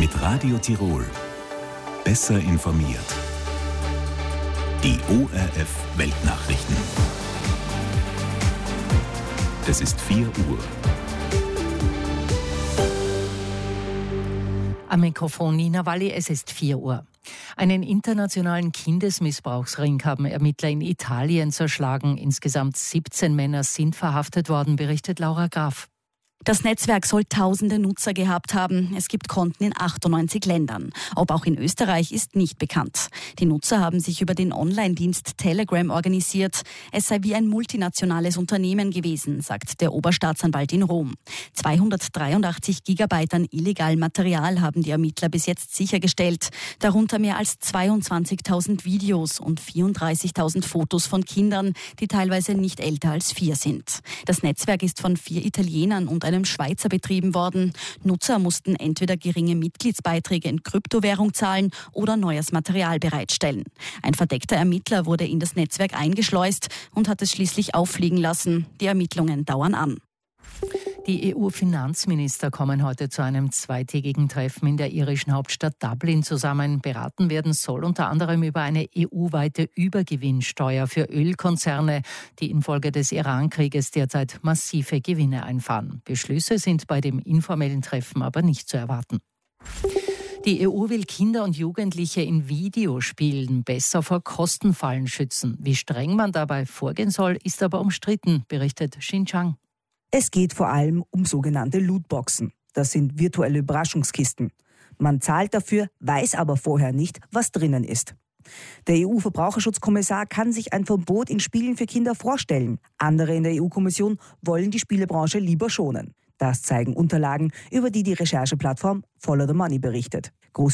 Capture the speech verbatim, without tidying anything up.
Mit Radio Tirol. Besser informiert. Die O R F Weltnachrichten. Es ist vier Uhr. Am Mikrofon Nina Walli, es ist vier Uhr. Einen internationalen Kindesmissbrauchsring haben Ermittler in Italien zerschlagen. Insgesamt siebzehn Männer sind verhaftet worden, berichtet Laura Graf. Das Netzwerk soll tausende Nutzer gehabt haben. Es gibt Konten in achtundneunzig Ländern. Ob auch in Österreich ist nicht bekannt. Die Nutzer haben sich über den Online-Dienst Telegram organisiert. Es sei wie ein multinationales Unternehmen gewesen, sagt der Oberstaatsanwalt in Rom. zweihundertdreiundachtzig Gigabyte an illegalem Material haben die Ermittler bis jetzt sichergestellt. Darunter mehr als zweiundzwanzigtausend Videos und vierunddreißigtausend Fotos von Kindern, die teilweise nicht älter als vier sind. Das Netzwerk ist von vier Italienern und einem Schweizer betrieben worden. Nutzer mussten entweder geringe Mitgliedsbeiträge in Kryptowährung zahlen oder neues Material bereitstellen. Ein verdeckter Ermittler wurde in das Netzwerk eingeschleust und hat es schließlich auffliegen lassen. Die Ermittlungen dauern an. Die E U-Finanzminister kommen heute zu einem zweitägigen Treffen in der irischen Hauptstadt Dublin zusammen. Beraten werden soll unter anderem über eine E U-weite Übergewinnsteuer für Ölkonzerne, die infolge des Iran-Krieges derzeit massive Gewinne einfahren. Beschlüsse sind bei dem informellen Treffen aber nicht zu erwarten. Die E U will Kinder und Jugendliche in Videospielen besser vor Kostenfallen schützen. Wie streng man dabei vorgehen soll, ist aber umstritten, berichtet Xinjiang. Es geht vor allem um sogenannte Lootboxen. Das sind virtuelle Überraschungskisten. Man zahlt dafür, weiß aber vorher nicht, was drinnen ist. Der E U-Verbraucherschutzkommissar kann sich ein Verbot in Spielen für Kinder vorstellen. Andere in der E U-Kommission wollen die Spielebranche lieber schonen. Das zeigen Unterlagen, über die die Rechercheplattform Follow the Money berichtet.